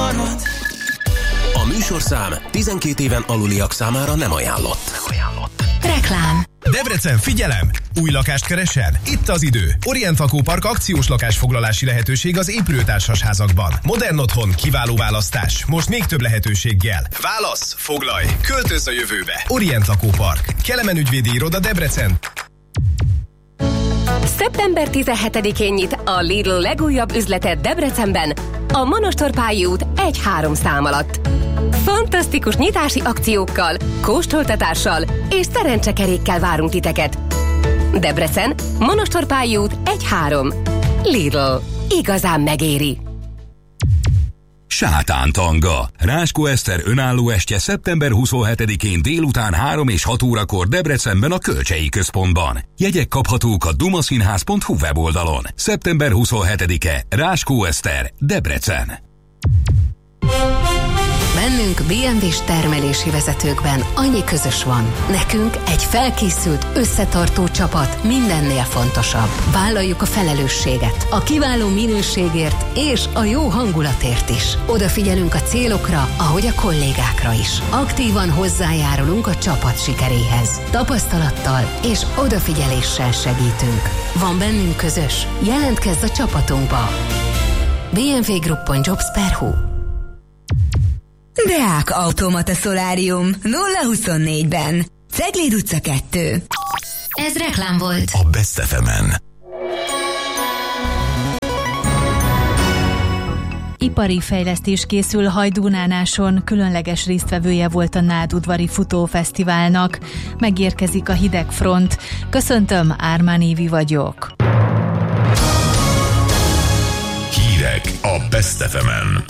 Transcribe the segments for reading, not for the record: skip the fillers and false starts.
A műsorszám 12 éven aluliak számára nem ajánlott. Reklám. Debrecen, figyelem! Új lakást keresel? Itt az idő. Orient Lakópark akciós lakásfoglalási lehetőség az épülőtársasházakban. Modern otthon, kiváló választás. Most még több lehetőséggel. Válasz, foglalj, költözz a jövőbe. Orient Lakópark. Kelemen ügyvédi iroda, Debrecen. Szeptember 17-én nyit a Lidl legújabb üzlete Debrecenben, a Monostorpályi út 1-3 szám alatt. Fantasztikus nyitási akciókkal, kóstoltatással és szerencsekerékkel várunk titeket. Debrecen, Monostorpályi út 1-3. Lidl. Igazán megéri. Sátántanga. Ráskó Eszter önálló estje szeptember 27-én délután 3 és 6 órakor Debrecenben a Kölcsei Központban. Jegyek kaphatók a dumaszínház.hu weboldalon. Szeptember 27-e. Ráskó Eszter, Debrecen. Bennünk BMW-s termelési vezetőkben annyi közös van. Nekünk egy felkészült, összetartó csapat mindennél fontosabb. Vállaljuk a felelősséget, a kiváló minőségért és a jó hangulatért is. Odafigyelünk a célokra, ahogy a kollégákra is. Aktívan hozzájárulunk a csapat sikeréhez. Tapasztalattal és odafigyeléssel segítünk. Van bennünk közös? Jelentkezz a csapatunkba! bmwgroup.jobs.hu. Deák Automata Szolárium 024-ben. Cegléd utca 2. Ez reklám volt. A Best FM-en. Ipari fejlesztés készül Hajdúnánáson, különleges résztvevője volt a Nádudvari Futófesztiválnak. Megérkezik a hideg front. Köszöntöm, Ármán Évi vagyok. Hírek a Best FM-en.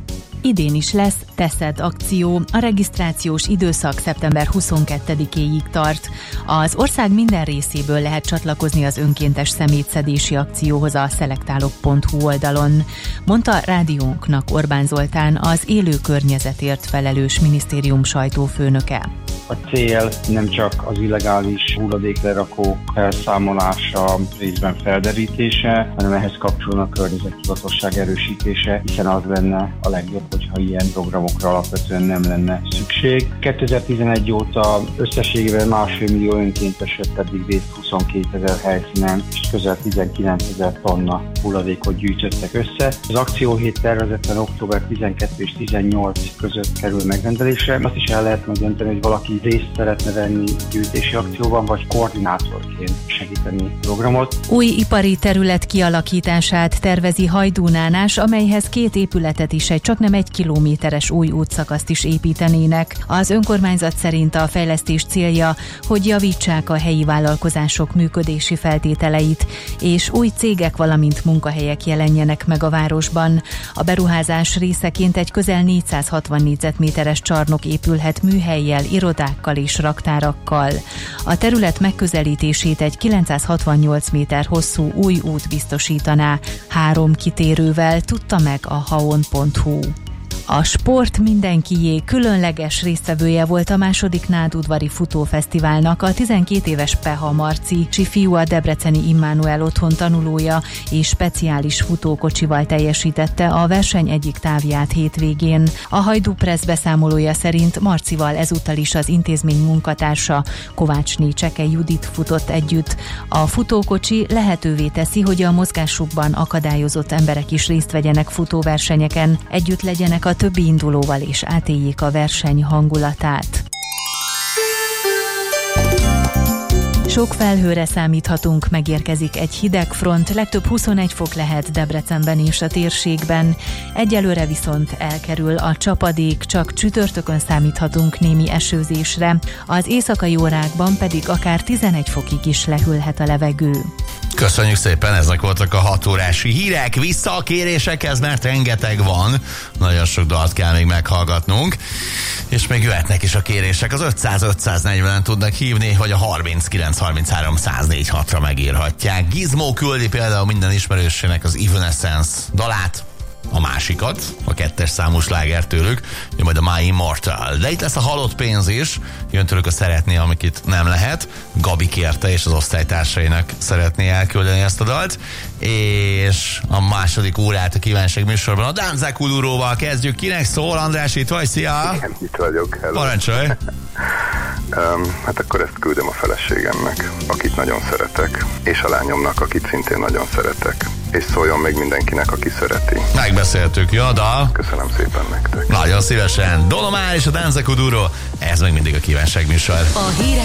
Idén is lesz Teszed akció, a regisztrációs időszak szeptember 22-éig tart. Az ország minden részéből lehet csatlakozni az önkéntes szemétszedési akcióhoz a szelektálok.hu oldalon, mondta rádiónknak Orbán Zoltán, az élő környezetért felelős minisztérium sajtófőnöke. A cél nem csak az illegális hulladéklerakók felszámolása, részben felderítése, hanem ehhez kapcsolódnak a környezettudatosság erősítése, hiszen az lenne a legjobb, hogyha ilyen programokra alapvetően nem lenne szükség. 2011 óta összességében 1,5 millió önkénteset pedig részt 22 000 helyszínen, és közel 19 000 tonna hulladékot gyűjtöttek össze. Az akcióhét tervezetten október 12 és 18 között kerül megrendelésre. Azt is el lehet megdönteni, hogy valaki részt szeretne venni gyűjtési akcióban, vagy koordinátorként segíteni a programot. Új ipari terület kialakítását tervezi Hajdúnánás, amelyhez 2 épületet is, egy csaknem 1 kilométeres új útszakaszt is építenének. Az önkormányzat szerint a fejlesztés célja, hogy javítsák a helyi vállalkozások működési feltételeit, és új cégek, valamint munkahelyek jelenjenek meg a városban. A beruházás részeként egy közel 460 négyzetméteres csarnok épülhet műhellyel, irodákkal és raktárakkal. A terület megközelítését egy 968 méter hosszú új út biztosítaná, 3 kitérővel, tudta meg a haon.hu. A sport mindenkié, különleges résztvevője volt a második Nádudvari Futófesztiválnak a 12 éves Peha Marci, fiú a debreceni Immanuel otthon tanulója, és speciális futókocsival teljesítette a verseny egyik távját hétvégén. A Hajdú Press beszámolója szerint Marcival ezúttal is az intézmény munkatársa, Kovácsné Cseke Judit futott együtt. A futókocsi lehetővé teszi, hogy a mozgásukban akadályozott emberek is részt vegyenek futóversenyeken, együtt legyenek a többi indulóval és átéljék a verseny hangulatát. Sok felhőre számíthatunk, megérkezik egy hideg front, legtöbb 21 fok lehet Debrecenben és a térségben. Egyelőre viszont elkerül a csapadék, csak csütörtökön számíthatunk némi esőzésre, az éjszakai órákban pedig akár 11 fokig is lehűlhet a levegő. Köszönjük szépen, ezek voltak a 6 órási hírek. Vissza a kérésekhez, mert rengeteg van. Nagyon sok dalt kell még meghallgatnunk. És még jöhetnek is a kérések. Az 500-540-en tudnak hívni, vagy a 39-33-104-6-ra megírhatják. Gizmo küldi például minden ismerősének az Evanescence dalát. a másikat, a 2. számú sláger tőlük, jön majd a My Immortal. De itt lesz a halott pénz is, jön tőlük a Szeretné, amik itt nem lehet. Gabi kérte, és az osztálytársainak szeretné elküldeni ezt a dalt. És a második órát a kívánság műsorban a Danza Kuduróval kezdjük. Kinek szól? András, itt vagy? Szia! Igen, itt vagyok. Hello. Parancsolj! Hát akkor ezt küldöm a feleségemnek, akit nagyon szeretek, és a lányomnak, akit szintén nagyon szeretek. És szóljon még mindenkinek, aki szereti. Megbeszéltük, jó, dal? Köszönöm szépen nektek. Nagyon szívesen. Don Omar és a Danza Kuduro, ez még mindig a kívánság műsor. A hírek